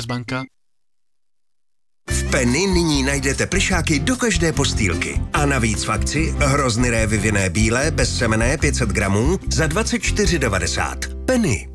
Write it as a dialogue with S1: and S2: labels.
S1: Commerzbanka.
S2: V Penny nyní najdete plyšáky do každé postýlky. A navíc v akci hrozny révy vinné bílé bez semene 500 gramů za 24,90. Penny.